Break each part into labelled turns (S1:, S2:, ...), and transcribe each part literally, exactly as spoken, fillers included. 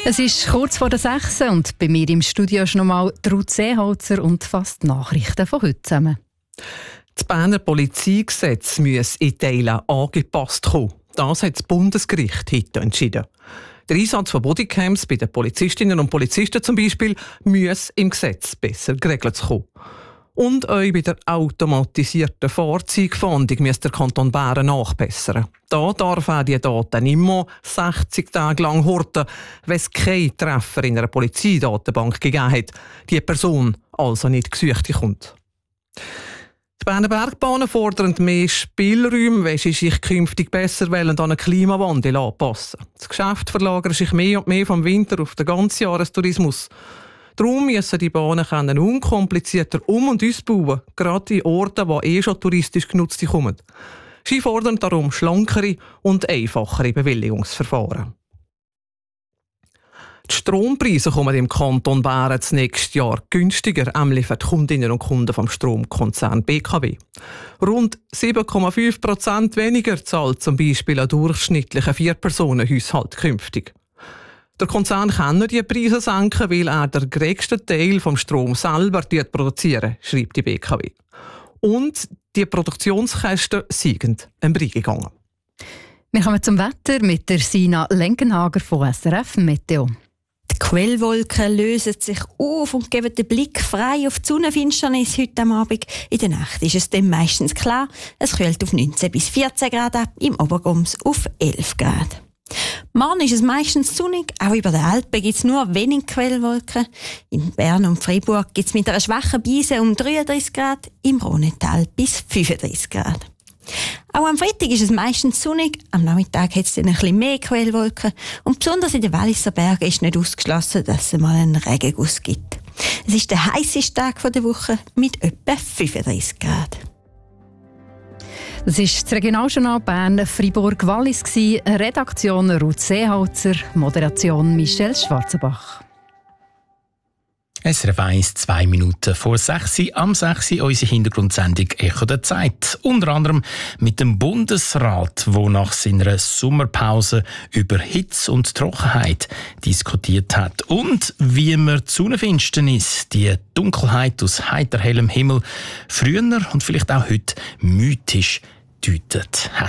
S1: Es ist kurz vor der sechs und bei mir im Studio ist nochmal Ruth Seeholzer und fast die Nachrichten von heute zusammen.
S2: Das Berner Polizeigesetz muss in Teilen angepasst kommen. Das hat das Bundesgericht heute entschieden. Der Einsatz von Bodycams bei den Polizistinnen und Polizisten zum Beispiel muss im Gesetz besser geregelt kommen. Und auch bei der automatisierten Fahrzeugfahndung muss der Kanton Bern nachbessern. Da darf er die Daten nicht mehr sechzig Tage lang horten, wenn es keinen Treffer in einer Polizeidatenbank gegeben hat, die Person also nicht gesucht kommt. Die Berner Bergbahnen fordern mehr Spielräume, weil sie sich künftig besser an einen Klimawandel anpassen. Das Geschäft verlagert sich mehr und mehr vom Winter auf den ganzen Jahrestourismus. Darum müssen die Bahnen können unkomplizierter um- und ausbauen, gerade in Orten, die eh schon touristisch genutzt kommen. Sie fordern darum schlankere und einfachere Bewilligungsverfahren. Die Strompreise kommen im Kanton Bern das nächste Jahr günstiger, nämlich für die Kundinnen und Kunden vom Stromkonzern B K W. Rund sieben Komma fünf Prozent weniger zahlt zum Beispiel ein durchschnittlicher Vier-Personen-Haushalt künftig. Der Konzern kann die Preise senken, weil er den grössten Teil vom Strom selber produziert, schreibt die B K W. Und die Produktionskosten sind emporgegangen.
S1: Wir kommen zum Wetter mit der Sina Lenkenhager von S R F Meteo.
S3: Die Quellwolken lösen sich auf und geben den Blick frei auf die Sonnenfinsternis heute Abend. In der Nacht ist es dann meistens klar. Es kühlt auf neunzehn bis vierzehn Grad ab, im Obergums auf elf Grad. Morgen ist es meistens sonnig, auch über den Alpen gibt es nur wenig Quellwolken. In Bern und Freiburg gibt es mit einer schwachen Brise um dreiunddreißig Grad, im Rhonetal bis fünfunddreißig Grad. Auch am Freitag ist es meistens sonnig, am Nachmittag hat es dann ein bisschen mehr Quellwolken und besonders in den Walliser Bergen ist nicht ausgeschlossen, dass es mal einen Regenguss gibt. Es ist der heisseste Tag der Woche mit etwa fünfunddreißig Grad.
S1: Das war das Regionaljournal Bern Fribourg-Wallis. Redaktion Ruth Seeholzer, Moderation Michelle Schwarzenbach.
S4: S R F eins, zwei Minuten vor sechs, am sechs unsere Hintergrundsendung «Echo der Zeit». Unter anderem mit dem Bundesrat, der nach seiner Sommerpause über Hitze und Trockenheit diskutiert hat. Und wie man die Sonnenfinsternis, die Dunkelheit aus heiter hellem Himmel, früher und vielleicht auch heute mythisch deutet hat.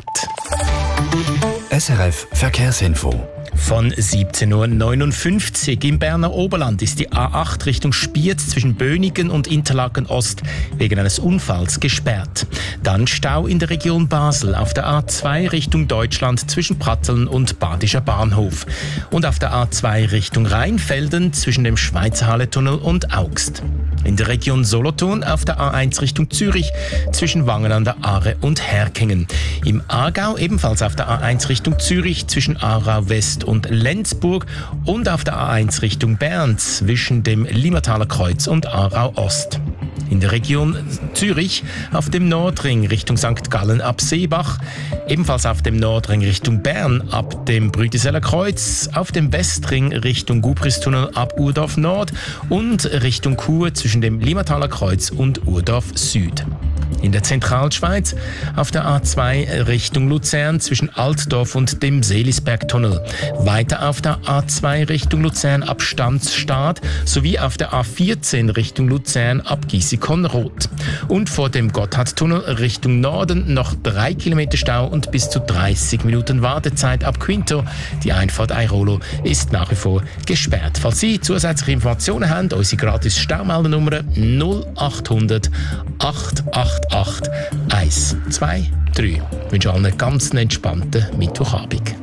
S5: S R F Verkehrsinfo.
S4: Von siebzehn Uhr neunundfünfzig im Berner Oberland ist die A acht Richtung Spiez zwischen Bönigen und Interlaken Ost wegen eines Unfalls gesperrt. Dann Stau in der Region Basel auf der A zwei Richtung Deutschland zwischen Pratteln und Badischer Bahnhof. Und auf der A zwei Richtung Rheinfelden zwischen dem Schweizer Halletunnel und Augst. In der Region Solothurn auf der A eins Richtung Zürich zwischen Wangen an der Aare und Herkingen. Im Aargau ebenfalls auf der A eins Richtung Zürich zwischen Aarau West und Lenzburg und auf der A eins Richtung Bern zwischen dem Limmataler Kreuz und Aarau Ost. In der Region Zürich auf dem Nordring Richtung Sankt Gallen ab Seebach, ebenfalls auf dem Nordring Richtung Bern ab dem Brütiseller Kreuz, auf dem Westring Richtung Gubristunnel ab Urdorf Nord und Richtung Chur zwischen dem Limmataler Kreuz und Urdorf Süd. In der Zentralschweiz auf der A zwei Richtung Luzern zwischen Altdorf und dem Seelisbergtunnel. Weiter auf der A zwei Richtung Luzern ab Stanzstadt sowie auf der A vierzehn Richtung Luzern ab Giessikon-Roth. Und vor dem Gotthardtunnel Richtung Norden noch drei Kilometer Stau und bis zu dreißig Minuten Wartezeit ab Quinto. Die Einfahrt Airolo ist nach wie vor gesperrt. Falls Sie zusätzliche Informationen haben, unsere gratis Staumeldernummer null acht hundert acht acht acht eins zwei drei. Ich wünsche allen einen ganz entspannten Mittwochabend.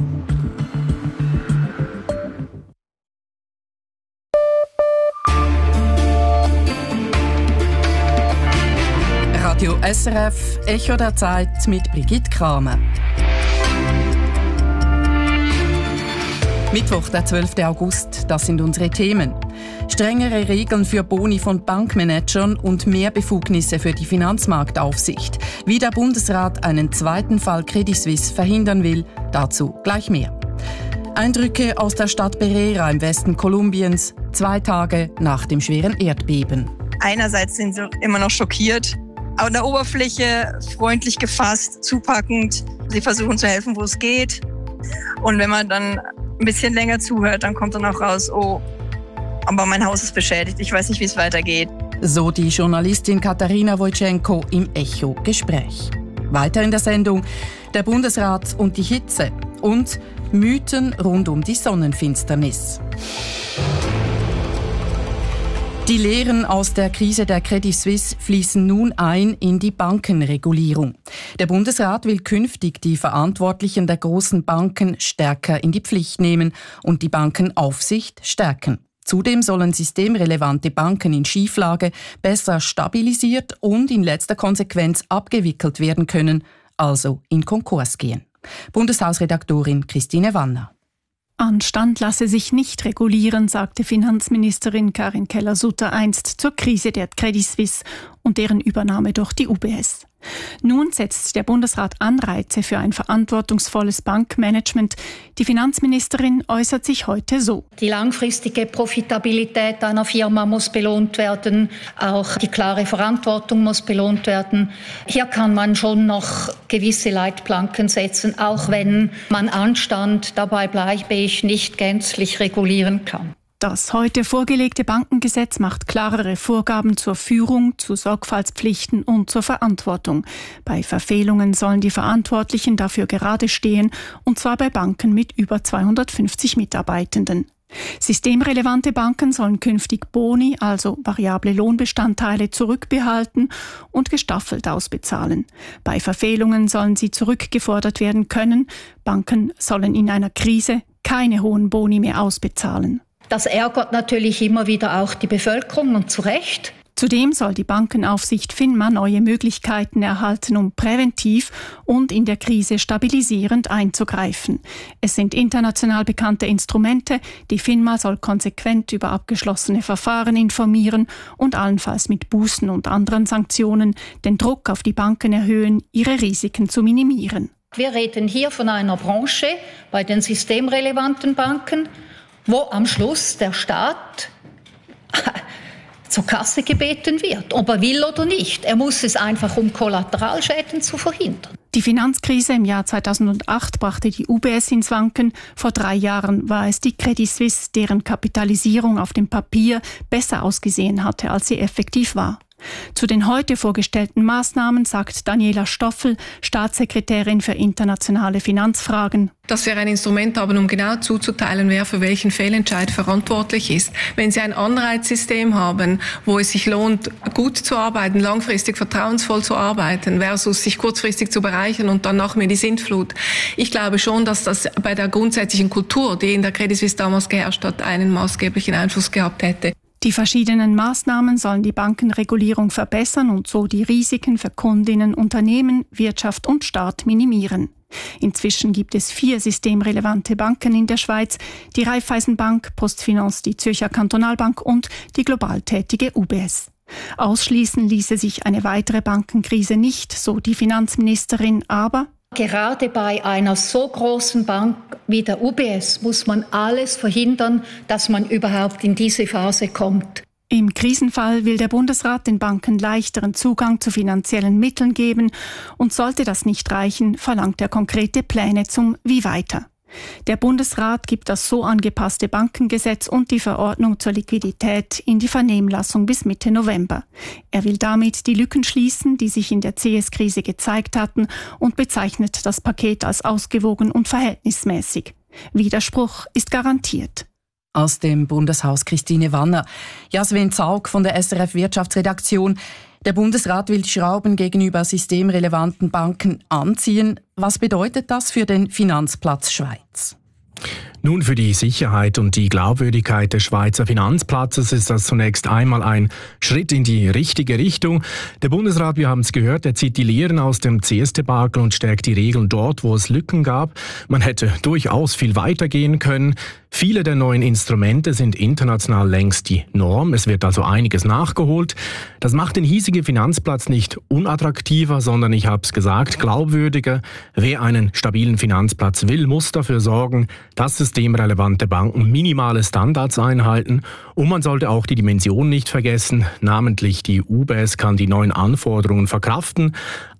S6: Radio S R F, Echo der Zeit mit Brigitte Kramer. Mittwoch, der zwölften August, das sind unsere Themen. Strengere Regeln für Boni von Bankmanagern und mehr Befugnisse für die Finanzmarktaufsicht. Wie der Bundesrat einen zweiten Fall Credit Suisse verhindern will, dazu gleich mehr. Eindrücke aus der Stadt Pereira im Westen Kolumbiens, zwei Tage nach dem schweren Erdbeben.
S7: Einerseits sind sie immer noch schockiert, an der Oberfläche freundlich gefasst, zupackend. Sie versuchen zu helfen, wo es geht. Und wenn man dann ein bisschen länger zuhört, dann kommt dann auch raus, oh, aber mein Haus ist beschädigt, ich weiß nicht, wie es weitergeht.
S6: So die Journalistin Katharina Wojtschenko im Echo-Gespräch. Weiter in der Sendung der Bundesrat und die Hitze und Mythen rund um die Sonnenfinsternis. Die Lehren aus der Krise der Credit Suisse fließen nun ein in die Bankenregulierung. Der Bundesrat will künftig die Verantwortlichen der großen Banken stärker in die Pflicht nehmen und die Bankenaufsicht stärken. Zudem sollen systemrelevante Banken in Schieflage besser stabilisiert und in letzter Konsequenz abgewickelt werden können, also in Konkurs gehen. Bundeshausredaktorin Christine Wanner.
S8: Anstand lasse sich nicht regulieren, sagte Finanzministerin Karin Keller-Sutter einst zur Krise der Credit Suisse und deren Übernahme durch die U B S. Nun setzt der Bundesrat Anreize für ein verantwortungsvolles Bankmanagement. Die Finanzministerin äußert sich heute so.
S9: Die langfristige Profitabilität einer Firma muss belohnt werden. Auch die klare Verantwortung muss belohnt werden. Hier kann man schon noch gewisse Leitplanken setzen, auch wenn man Anstand, dabei bleibe ich, nicht gänzlich regulieren kann.
S8: Das heute vorgelegte Bankengesetz macht klarere Vorgaben zur Führung, zu Sorgfaltspflichten und zur Verantwortung. Bei Verfehlungen sollen die Verantwortlichen dafür gerade stehen, und zwar bei Banken mit über zweihundertfünfzig Mitarbeitenden. Systemrelevante Banken sollen künftig Boni, also variable Lohnbestandteile, zurückbehalten und gestaffelt ausbezahlen. Bei Verfehlungen sollen sie zurückgefordert werden können. Banken sollen in einer Krise keine hohen Boni mehr ausbezahlen.
S9: Das ärgert natürlich immer wieder auch die Bevölkerung und zu Recht.
S8: Zudem soll die Bankenaufsicht FINMA neue Möglichkeiten erhalten, um präventiv und in der Krise stabilisierend einzugreifen. Es sind international bekannte Instrumente. Die FINMA soll konsequent über abgeschlossene Verfahren informieren und allenfalls mit Bußen und anderen Sanktionen den Druck auf die Banken erhöhen, ihre Risiken zu minimieren.
S9: Wir reden hier von einer Branche bei den systemrelevanten Banken, wo am Schluss der Staat zur Kasse gebeten wird, ob er will oder nicht. Er muss es einfach, um Kollateralschäden zu verhindern.
S8: Die Finanzkrise im Jahr zweitausendacht brachte die U B S ins Wanken. Vor drei Jahren war es die Credit Suisse, deren Kapitalisierung auf dem Papier besser ausgesehen hatte, als sie effektiv war. Zu den heute vorgestellten Maßnahmen sagt Daniela Stoffel, Staatssekretärin für internationale Finanzfragen:
S10: Dass wir ein Instrument haben, um genau zuzuteilen, wer für welchen Fehlentscheid verantwortlich ist. Wenn Sie ein Anreizsystem haben, wo es sich lohnt, gut zu arbeiten, langfristig vertrauensvoll zu arbeiten, versus sich kurzfristig zu bereichern und dann nach mir die Sintflut. Ich glaube schon, dass das bei der grundsätzlichen Kultur, die in der Credit Suisse damals geherrscht hat, einen maßgeblichen Einfluss gehabt hätte.
S8: Die verschiedenen Maßnahmen sollen die Bankenregulierung verbessern und so die Risiken für Kundinnen, Unternehmen, Wirtschaft und Staat minimieren. Inzwischen gibt es vier systemrelevante Banken in der Schweiz: die Raiffeisenbank, PostFinance, die Zürcher Kantonalbank und die global tätige U B S. Ausschließen ließe sich eine weitere Bankenkrise nicht, so die Finanzministerin, aber
S9: gerade bei einer so großen Bank wie der U B S muss man alles verhindern, dass man überhaupt in diese Phase kommt.
S8: Im Krisenfall will der Bundesrat den Banken leichteren Zugang zu finanziellen Mitteln geben, und sollte das nicht reichen, verlangt er konkrete Pläne zum Wie weiter. Der Bundesrat gibt das so angepasste Bankengesetz und die Verordnung zur Liquidität in die Vernehmlassung bis Mitte November. Er will damit die Lücken schließen, die sich in der C S-Krise gezeigt hatten, und bezeichnet das Paket als ausgewogen und verhältnismäßig. Widerspruch ist garantiert.
S6: Aus dem Bundeshaus Christine Wanner. Jasmin Zaug von der S R F Wirtschaftsredaktion. Der Bundesrat will die Schrauben gegenüber systemrelevanten Banken anziehen. Was bedeutet das für den Finanzplatz Schweiz?
S11: Nun, für die Sicherheit und die Glaubwürdigkeit des Schweizer Finanzplatzes ist das zunächst einmal ein Schritt in die richtige Richtung. Der Bundesrat, wir haben es gehört, er zieht die Lehren aus dem C S-Debakel und stärkt die Regeln dort, wo es Lücken gab. Man hätte durchaus viel weiter gehen können. Viele der neuen Instrumente sind international längst die Norm. Es wird also einiges nachgeholt. Das macht den hiesigen Finanzplatz nicht unattraktiver, sondern, ich habe es gesagt, glaubwürdiger. Wer einen stabilen Finanzplatz will, muss dafür sorgen, dass systemrelevante Banken minimale Standards einhalten. Und man sollte auch die Dimension nicht vergessen. Namentlich die U B S kann die neuen Anforderungen verkraften.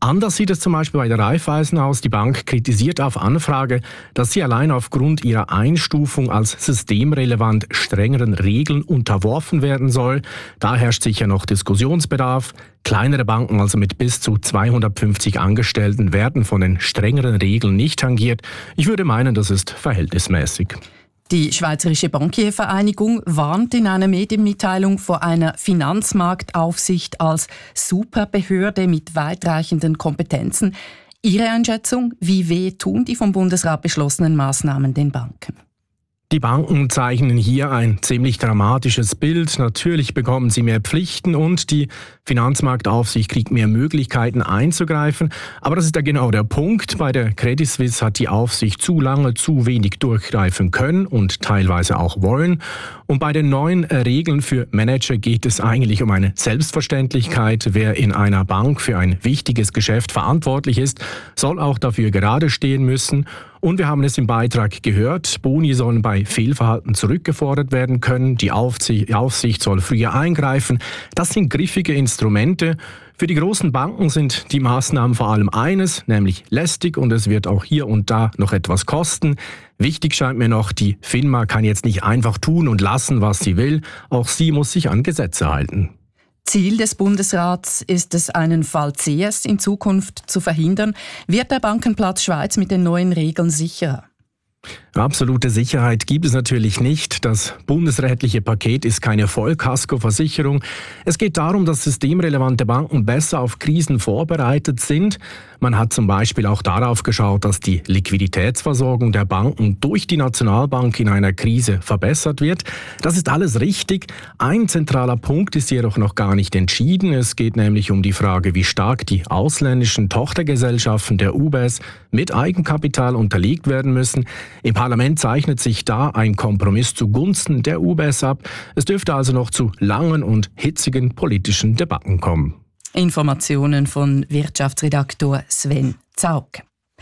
S11: Anders sieht es zum Beispiel bei der Raiffeisen aus. Die Bank kritisiert auf Anfrage, dass sie allein aufgrund ihrer Einstufung als systemrelevant strengeren Regeln unterworfen werden soll. Da herrscht sicher noch Diskussionsbedarf. Kleinere Banken, also mit bis zu zweihundertfünfzig Angestellten, werden von den strengeren Regeln nicht tangiert. Ich würde meinen, das ist verhältnismäßig.
S6: Die Schweizerische Bankiervereinigung warnt in einer Medienmitteilung vor einer Finanzmarktaufsicht als Superbehörde mit weitreichenden Kompetenzen. Ihre Einschätzung, wie weh tun die vom Bundesrat beschlossenen Maßnahmen den Banken?
S11: Die Banken zeichnen hier ein ziemlich dramatisches Bild. Natürlich bekommen sie mehr Pflichten und die Finanzmarktaufsicht kriegt mehr Möglichkeiten einzugreifen. Aber das ist ja genau der Punkt. Bei der Credit Suisse hat die Aufsicht zu lange zu wenig durchgreifen können und teilweise auch wollen. Und bei den neuen Regeln für Manager geht es eigentlich um eine Selbstverständlichkeit. Wer in einer Bank für ein wichtiges Geschäft verantwortlich ist, soll auch dafür gerade stehen müssen. Und wir haben es im Beitrag gehört, Boni sollen bei Fehlverhalten zurückgefordert werden können, die Aufsicht soll früher eingreifen. Das sind griffige Instrumente. Für die großen Banken sind die Maßnahmen vor allem eines, nämlich lästig, und es wird auch hier und da noch etwas kosten. Wichtig scheint mir noch, die FINMA kann jetzt nicht einfach tun und lassen, was sie will. Auch sie muss sich an Gesetze halten.
S6: Ziel des Bundesrats ist es, einen Fall C S in Zukunft zu verhindern. Wird der Bankenplatz Schweiz mit den neuen Regeln sicherer?
S11: Absolute Sicherheit gibt es natürlich nicht. Das bundesrechtliche Paket ist keine Vollkaskoversicherung. Es geht darum, dass systemrelevante Banken besser auf Krisen vorbereitet sind. Man hat zum Beispiel auch darauf geschaut, dass die Liquiditätsversorgung der Banken durch die Nationalbank in einer Krise verbessert wird. Das ist alles richtig. Ein zentraler Punkt ist jedoch noch gar nicht entschieden. Es geht nämlich um die Frage, wie stark die ausländischen Tochtergesellschaften der U B S mit Eigenkapital unterlegt werden müssen. Im Parlament zeichnet sich da ein Kompromiss zugunsten der U B S ab. Es dürfte also noch zu langen und hitzigen politischen Debatten kommen.
S6: Informationen von Wirtschaftsredaktor Sven Zaug.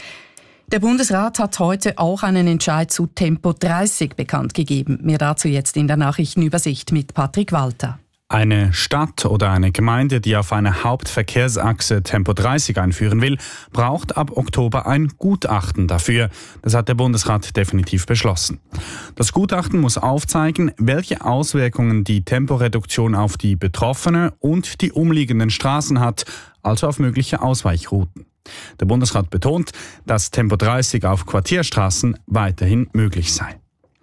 S6: Der Bundesrat hat heute auch einen Entscheid zu Tempo dreißig bekannt gegeben. Mehr dazu jetzt in der Nachrichtenübersicht mit Patrick Walter.
S12: Eine Stadt oder eine Gemeinde, die auf einer Hauptverkehrsachse Tempo dreißig einführen will, braucht ab Oktober ein Gutachten dafür. Das hat der Bundesrat definitiv beschlossen. Das Gutachten muss aufzeigen, welche Auswirkungen die Temporeduktion auf die Betroffene und die umliegenden Straßen hat, also auf mögliche Ausweichrouten. Der Bundesrat betont, dass Tempo dreißig auf Quartierstraßen weiterhin möglich sei.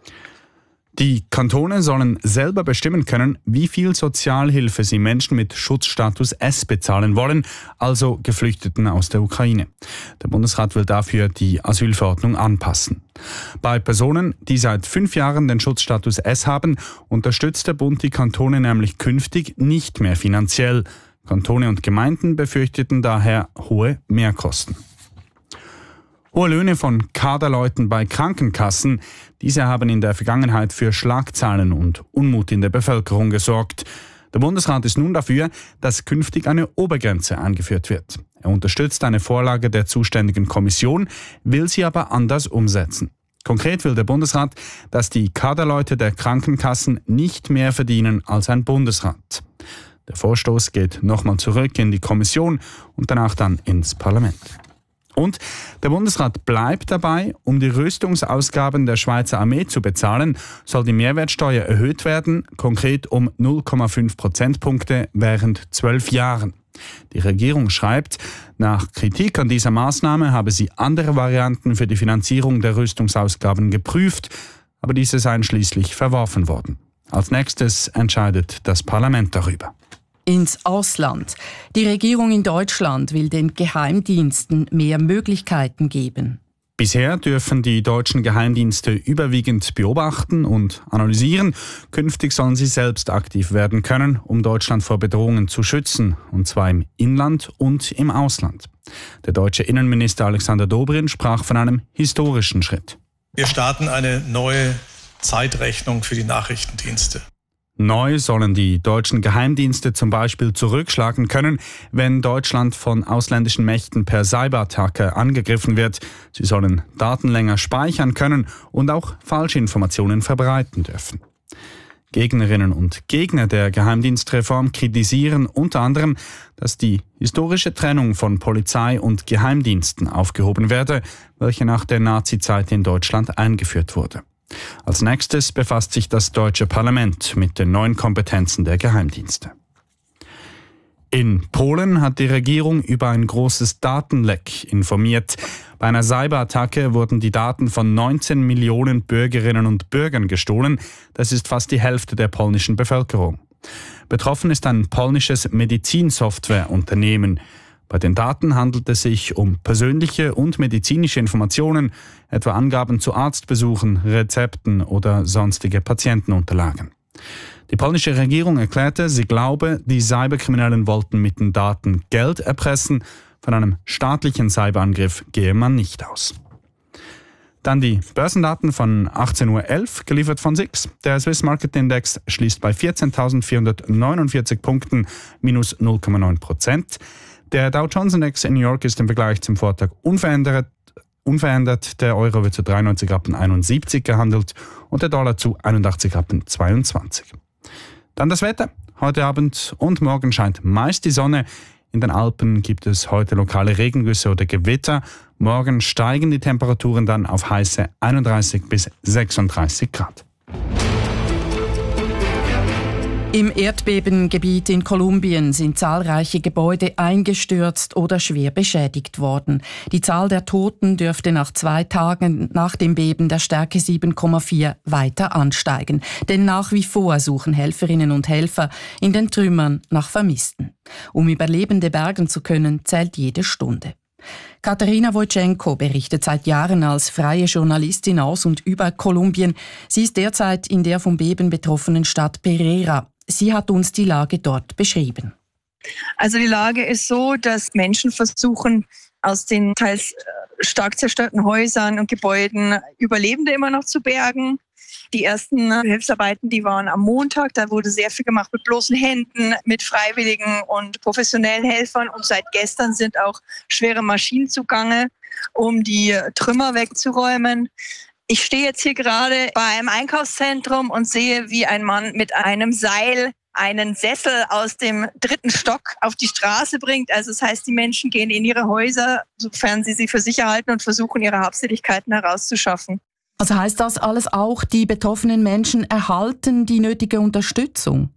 S12: Die Kantone sollen selber bestimmen können, wie viel Sozialhilfe sie Menschen mit Schutzstatus S bezahlen wollen, also Geflüchteten aus der Ukraine. Der Bundesrat will dafür die Asylverordnung anpassen. Bei Personen, die seit fünf Jahren den Schutzstatus S haben, unterstützt der Bund die Kantone nämlich künftig nicht mehr finanziell. Kantone und Gemeinden befürchteten daher hohe Mehrkosten. Hohe Löhne von Kaderleuten bei Krankenkassen, diese haben in der Vergangenheit für Schlagzeilen und Unmut in der Bevölkerung gesorgt. Der Bundesrat ist nun dafür, dass künftig eine Obergrenze eingeführt wird. Er unterstützt eine Vorlage der zuständigen Kommission, will sie aber anders umsetzen. Konkret will der Bundesrat, dass die Kaderleute der Krankenkassen nicht mehr verdienen als ein Bundesrat. Der Vorstoß geht nochmal zurück in die Kommission und danach dann ins Parlament. Und der Bundesrat bleibt dabei, um die Rüstungsausgaben der Schweizer Armee zu bezahlen, soll die Mehrwertsteuer erhöht werden, konkret um null Komma fünf Prozentpunkte während zwölf Jahren. Die Regierung schreibt, nach Kritik an dieser Maßnahme habe sie andere Varianten für die Finanzierung der Rüstungsausgaben geprüft, aber diese seien schließlich verworfen worden. Als nächstes entscheidet das Parlament darüber.
S6: Ins Ausland. Die Regierung in Deutschland will den Geheimdiensten mehr Möglichkeiten geben.
S12: Bisher dürfen die deutschen Geheimdienste überwiegend beobachten und analysieren. Künftig sollen sie selbst aktiv werden können, um Deutschland vor Bedrohungen zu schützen, und zwar im Inland und im Ausland. Der deutsche Innenminister Alexander Dobrindt sprach von einem historischen Schritt.
S13: Wir starten eine neue Zeitrechnung für die Nachrichtendienste.
S12: Neu sollen die deutschen Geheimdienste zum Beispiel zurückschlagen können, wenn Deutschland von ausländischen Mächten per Cyberattacke angegriffen wird. Sie sollen Daten länger speichern können und auch Falschinformationen verbreiten dürfen. Gegnerinnen und Gegner der Geheimdienstreform kritisieren unter anderem, dass die historische Trennung von Polizei und Geheimdiensten aufgehoben werde, welche nach der Nazizeit in Deutschland eingeführt wurde. Als nächstes befasst sich das deutsche Parlament mit den neuen Kompetenzen der Geheimdienste. In Polen hat die Regierung über ein großes Datenleck informiert. Bei einer Cyberattacke wurden die Daten von neunzehn Millionen Bürgerinnen und Bürgern gestohlen. Das ist fast die Hälfte der polnischen Bevölkerung. Betroffen ist ein polnisches Medizinsoftwareunternehmen. Bei den Daten handelt es sich um persönliche und medizinische Informationen, etwa Angaben zu Arztbesuchen, Rezepten oder sonstige Patientenunterlagen. Die polnische Regierung erklärte, sie glaube, die Cyberkriminellen wollten mit den Daten Geld erpressen. Von einem staatlichen Cyberangriff gehe man nicht aus. Dann die Börsendaten von achtzehn Uhr elf, geliefert von S I X. Der Swiss Market Index schließt bei vierzehntausendvierhundertneunundvierzig Punkten, minus null Komma neun Prozent. Der Dow Jones Index in New York ist im Vergleich zum Vortag unverändert. unverändert. Der Euro wird zu dreiundneunzig Rappen einundsiebzig gehandelt und der Dollar zu einundachtzig Rappen zweiundzwanzig. Dann das Wetter. Heute Abend und morgen scheint meist die Sonne. In den Alpen gibt es heute lokale Regengüsse oder Gewitter. Morgen steigen die Temperaturen dann auf heiße einunddreißig bis sechsunddreißig Grad.
S6: Im Erdbebengebiet in Kolumbien sind zahlreiche Gebäude eingestürzt oder schwer beschädigt worden. Die Zahl der Toten dürfte nach zwei Tagen nach dem Beben der Stärke sieben Komma vier weiter ansteigen. Denn nach wie vor suchen Helferinnen und Helfer in den Trümmern nach Vermissten. Um Überlebende bergen zu können, zählt jede Stunde. Katerina Wojtschenko berichtet seit Jahren als freie Journalistin aus und über Kolumbien. Sie ist derzeit in der vom Beben betroffenen Stadt Pereira. Sie hat uns die Lage dort beschrieben.
S7: Also die Lage ist so, dass Menschen versuchen, aus den teils stark zerstörten Häusern und Gebäuden Überlebende immer noch zu bergen. Die ersten Hilfsarbeiten, die waren am Montag. Da wurde sehr viel gemacht mit bloßen Händen, mit freiwilligen und professionellen Helfern. Und seit gestern sind auch schwere Maschinen zugange, um die Trümmer wegzuräumen. Ich stehe jetzt hier gerade bei einem Einkaufszentrum und sehe, wie ein Mann mit einem Seil einen Sessel aus dem dritten Stock auf die Straße bringt. Also das heißt, die Menschen gehen in ihre Häuser, sofern sie sie für sicher halten, und versuchen, ihre Habseligkeiten herauszuschaffen.
S6: Also heißt das alles auch, die betroffenen Menschen erhalten die nötige Unterstützung?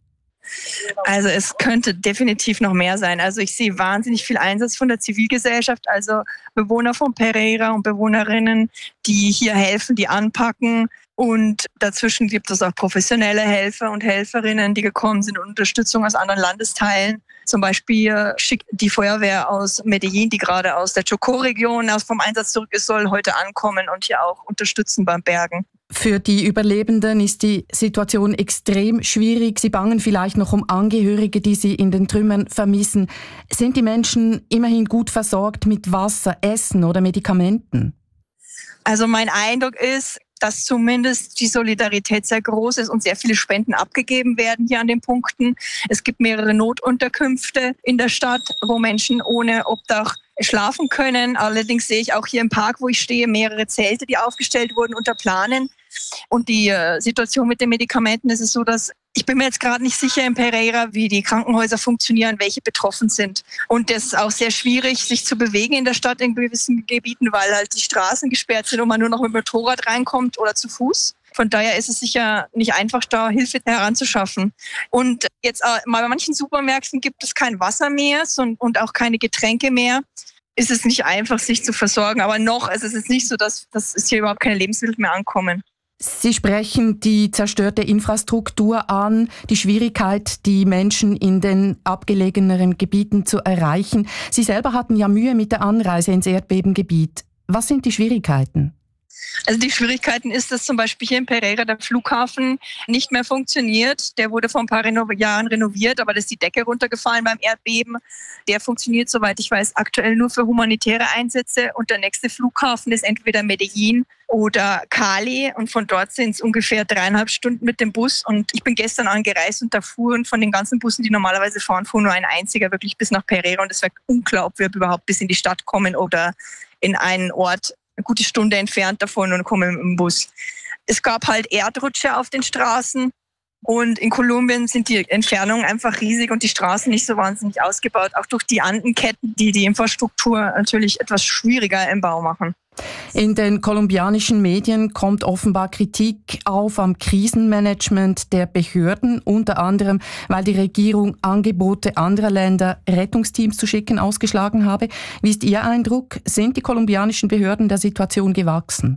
S7: Also es könnte definitiv noch mehr sein. Also ich sehe wahnsinnig viel Einsatz von der Zivilgesellschaft, also Bewohner von Pereira und Bewohnerinnen, die hier helfen, die anpacken. Und dazwischen gibt es auch professionelle Helfer und Helferinnen, die gekommen sind und Unterstützung aus anderen Landesteilen. Zum Beispiel schickt die Feuerwehr aus Medellin, die gerade aus der Chocó-Region vom Einsatz zurück ist, soll heute ankommen und hier auch unterstützen beim Bergen.
S6: Für die Überlebenden ist die Situation extrem schwierig. Sie bangen vielleicht noch um Angehörige, die sie in den Trümmern vermissen. Sind die Menschen immerhin gut versorgt mit Wasser, Essen oder Medikamenten?
S7: Also mein Eindruck ist, dass zumindest die Solidarität sehr groß ist und sehr viele Spenden abgegeben werden hier an den Punkten. Es gibt mehrere Notunterkünfte in der Stadt, wo Menschen ohne Obdach schlafen können. Allerdings sehe ich auch hier im Park, wo ich stehe, mehrere Zelte, die aufgestellt wurden unter Planen. Und die äh, Situation mit den Medikamenten ist es so, dass ich bin mir jetzt gerade nicht sicher in Pereira, wie die Krankenhäuser funktionieren, welche betroffen sind. Und es ist auch sehr schwierig, sich zu bewegen in der Stadt in gewissen Gebieten, weil halt die Straßen gesperrt sind und man nur noch mit dem Motorrad reinkommt oder zu Fuß. Von daher ist es sicher nicht einfach, da Hilfe heranzuschaffen. Und jetzt äh, bei manchen Supermärkten gibt es kein Wasser mehr und auch keine Getränke mehr. Ist es nicht einfach, sich zu versorgen. Aber noch ist es jetzt nicht so, dass, dass es hier überhaupt keine Lebensmittel mehr ankommen.
S6: Sie sprechen die zerstörte Infrastruktur an, die Schwierigkeit, die Menschen in den abgelegeneren Gebieten zu erreichen. Sie selber hatten ja Mühe mit der Anreise ins Erdbebengebiet. Was sind die Schwierigkeiten?
S7: Also die Schwierigkeiten ist, dass zum Beispiel hier in Pereira der Flughafen nicht mehr funktioniert. Der wurde vor ein paar Reno- Jahren renoviert, aber da ist die Decke runtergefallen beim Erdbeben. Der funktioniert, soweit ich weiß, aktuell nur für humanitäre Einsätze. Und der nächste Flughafen ist entweder Medellin oder Cali. Und von dort sind es ungefähr dreieinhalb Stunden mit dem Bus. Und ich bin gestern angereist und da fuhren von den ganzen Bussen, die normalerweise fahren, fuhr nur ein einziger wirklich bis nach Pereira. Und es wäre unglaublich, ob wir überhaupt bis in die Stadt kommen oder in einen Ort eine gute Stunde entfernt davon und kommen mit dem Bus. Es gab halt Erdrutsche auf den Straßen. Und in Kolumbien sind die Entfernungen einfach riesig und die Straßen nicht so wahnsinnig ausgebaut, auch durch die Andenketten, die die Infrastruktur natürlich etwas schwieriger im Bau machen.
S6: In den kolumbianischen Medien kommt offenbar Kritik auf am Krisenmanagement der Behörden, unter anderem, weil die Regierung Angebote anderer Länder, Rettungsteams zu schicken, ausgeschlagen habe. Wie ist Ihr Eindruck? Sind die kolumbianischen Behörden der Situation gewachsen?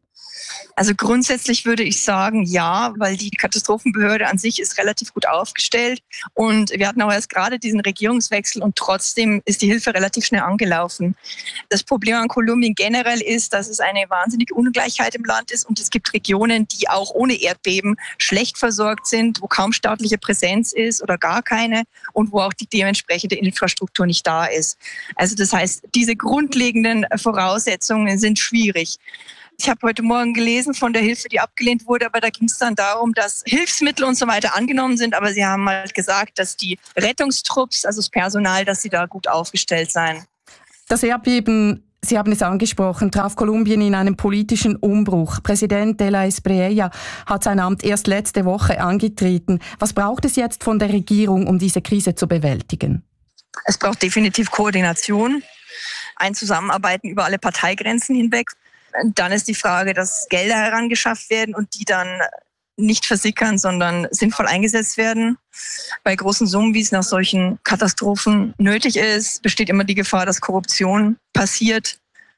S7: Also grundsätzlich würde ich sagen, ja, weil die Katastrophenbehörde an sich ist relativ gut aufgestellt und wir hatten auch erst gerade diesen Regierungswechsel und trotzdem ist die Hilfe relativ schnell angelaufen. Das Problem an Kolumbien generell ist, dass es eine wahnsinnige Ungleichheit im Land ist und es gibt Regionen, die auch ohne Erdbeben schlecht versorgt sind, wo kaum staatliche Präsenz ist oder gar keine und wo auch die dementsprechende Infrastruktur nicht da ist. Also das heißt, diese grundlegenden Voraussetzungen sind schwierig. Ich habe heute Morgen gelesen von der Hilfe, die abgelehnt wurde, aber da ging es dann darum, dass Hilfsmittel und so weiter angenommen sind, aber sie haben halt gesagt, dass die Rettungstrupps, also das Personal, dass sie da gut aufgestellt seien.
S6: Das Erdbeben, Sie haben es angesprochen, traf Kolumbien in einem politischen Umbruch. Präsident de la Espriella hat sein Amt erst letzte Woche angetreten. Was braucht es jetzt von der Regierung, um diese Krise zu bewältigen?
S7: Es braucht definitiv Koordination, ein Zusammenarbeiten über alle Parteigrenzen hinweg. Dann ist die Frage, dass Gelder herangeschafft werden und die dann nicht versickern, sondern sinnvoll eingesetzt werden. Bei großen Summen, wie es nach solchen Katastrophen nötig ist, besteht immer die Gefahr, dass Korruption passiert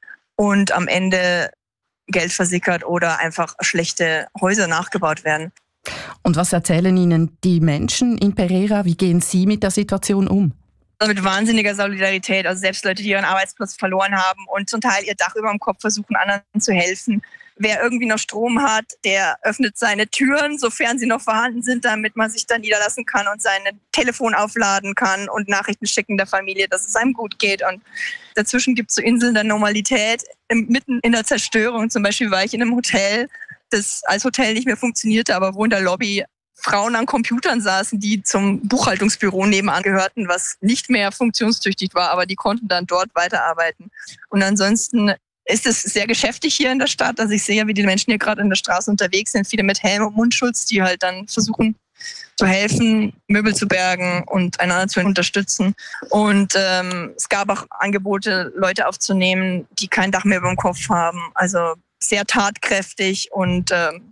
S7: und am Ende Geld versickert oder einfach schlechte Häuser nachgebaut werden.
S6: Und was erzählen Ihnen die Menschen in Pereira? Wie gehen Sie mit der Situation um?
S7: Also mit wahnsinniger Solidarität, also selbst Leute, die ihren Arbeitsplatz verloren haben und zum Teil ihr Dach über dem Kopf versuchen, anderen zu helfen. Wer irgendwie noch Strom hat, der öffnet seine Türen, sofern sie noch vorhanden sind, damit man sich da niederlassen kann und sein Telefon aufladen kann und Nachrichten schicken der Familie, dass es einem gut geht. Und dazwischen gibt es so Inseln der Normalität, mitten in der Zerstörung. Zum Beispiel war ich in einem Hotel, das als Hotel nicht mehr funktionierte, aber wo in der Lobby Frauen an Computern saßen, die zum Buchhaltungsbüro nebenan gehörten, was nicht mehr funktionstüchtig war, aber die konnten dann dort weiterarbeiten. Und ansonsten ist es sehr geschäftig hier in der Stadt. Also ich sehe, wie die Menschen hier gerade in der Straße unterwegs sind, viele mit Helm und Mundschutz, die halt dann versuchen zu helfen, Möbel zu bergen und einander zu unterstützen. Und ähm, es gab auch Angebote, Leute aufzunehmen, die kein Dach mehr über dem Kopf haben. Also sehr tatkräftig und ähm,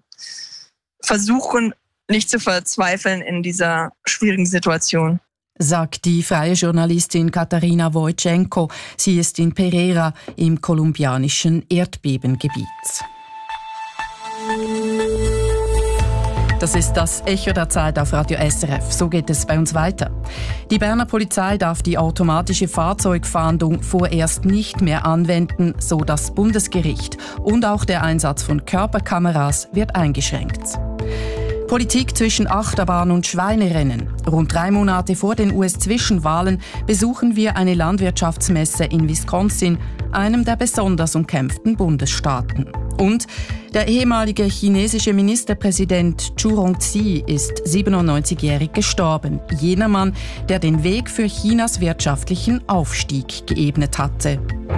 S7: versuchen, nicht zu verzweifeln in dieser schwierigen Situation.
S6: Sagt die freie Journalistin Katarina Wojtschenko. Sie ist in Pereira im kolumbianischen Erdbebengebiet. Das ist das Echo der Zeit auf Radio S R F. So geht es bei uns weiter. Die Berner Polizei darf die automatische Fahrzeugfahndung vorerst nicht mehr anwenden, so das Bundesgericht. Und auch der Einsatz von Körperkameras wird eingeschränkt. Politik zwischen Achterbahn und Schweinerennen. Rund drei Monate vor den U S-Zwischenwahlen besuchen wir eine Landwirtschaftsmesse in Wisconsin, einem der besonders umkämpften Bundesstaaten. Und der ehemalige chinesische Ministerpräsident Zhu Rongzi ist siebenundneunzigjährig gestorben. Jener Mann, der den Weg für Chinas wirtschaftlichen Aufstieg geebnet hatte.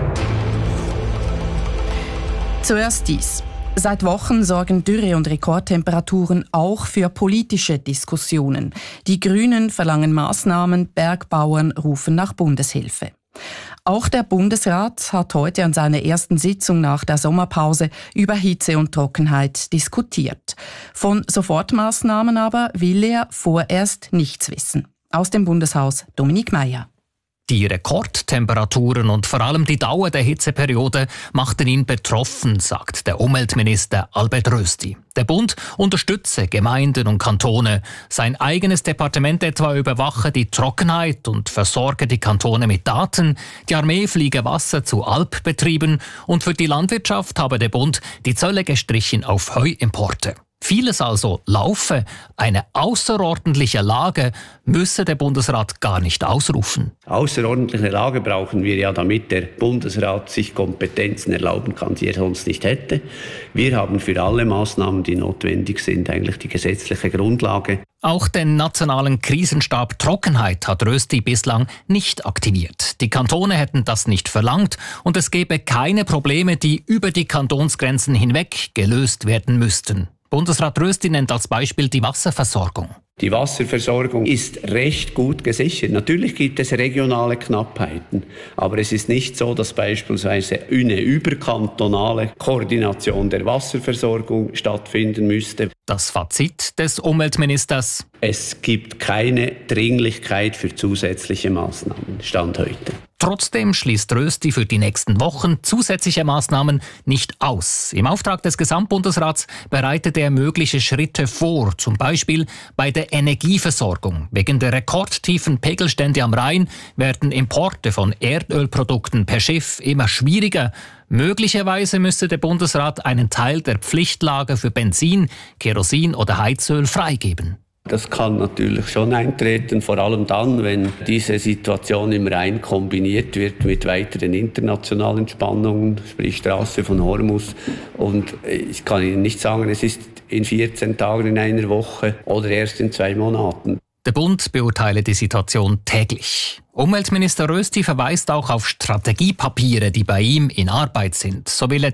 S6: Zuerst dies. Seit Wochen sorgen Dürre und Rekordtemperaturen auch für politische Diskussionen. Die Grünen verlangen Maßnahmen, Bergbauern rufen nach Bundeshilfe. Auch der Bundesrat hat heute an seiner ersten Sitzung nach der Sommerpause über Hitze und Trockenheit diskutiert. Von Sofortmaßnahmen aber will er vorerst nichts wissen. Aus dem Bundeshaus Dominik Meier.
S14: Die Rekordtemperaturen und vor allem die Dauer der Hitzeperiode machten ihn betroffen, sagt der Umweltminister Albert Rösti. Der Bund unterstütze Gemeinden und Kantone. Sein eigenes Departement etwa überwache die Trockenheit und versorge die Kantone mit Daten. Die Armee fliege Wasser zu Alpbetrieben und für die Landwirtschaft habe der Bund die Zölle gestrichen auf Heuimporte. Vieles also laufe. Eine außerordentliche Lage müsse der Bundesrat gar nicht ausrufen.
S15: Außerordentliche Lage brauchen wir ja, damit der Bundesrat sich Kompetenzen erlauben kann, die er sonst nicht hätte. Wir haben für alle Maßnahmen, die notwendig sind, eigentlich die gesetzliche Grundlage.
S14: Auch den nationalen Krisenstab Trockenheit hat Rösti bislang nicht aktiviert. Die Kantone hätten das nicht verlangt und es gäbe keine Probleme, die über die Kantonsgrenzen hinweg gelöst werden müssten. Bundesrat Rösti nennt als Beispiel die Wasserversorgung.
S15: Die Wasserversorgung ist recht gut gesichert. Natürlich gibt es regionale Knappheiten, aber es ist nicht so, dass beispielsweise eine überkantonale Koordination der Wasserversorgung stattfinden müsste.
S14: Das Fazit des Umweltministers:
S15: Es gibt keine Dringlichkeit für zusätzliche Maßnahmen, Stand heute.
S14: Trotzdem schließt Rösti für die nächsten Wochen zusätzliche Maßnahmen nicht aus. Im Auftrag des Gesamtbundesrats bereitet er mögliche Schritte vor, zum Beispiel bei der Energieversorgung. Wegen der rekordtiefen Pegelstände am Rhein werden Importe von Erdölprodukten per Schiff immer schwieriger. Möglicherweise müsste der Bundesrat einen Teil der Pflichtlager für Benzin, Kerosin oder Heizöl freigeben.
S15: Das kann natürlich schon eintreten, vor allem dann, wenn diese Situation im Rhein kombiniert wird mit weiteren internationalen Spannungen, sprich Straße von Hormuz. Und ich kann Ihnen nicht sagen, es ist in vierzehn Tagen, in einer Woche oder erst in zwei Monaten.
S14: Der Bund beurteile die Situation täglich. Umweltminister Rösti verweist auch auf Strategiepapiere, die bei ihm in Arbeit sind. So will er